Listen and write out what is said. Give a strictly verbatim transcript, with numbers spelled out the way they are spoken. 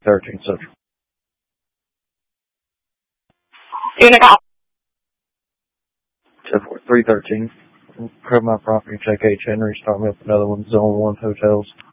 thirteen Central. Unit call. ten four three thirteen. Grab my property, check H. Henry, start me up another one, Zone one Hotels.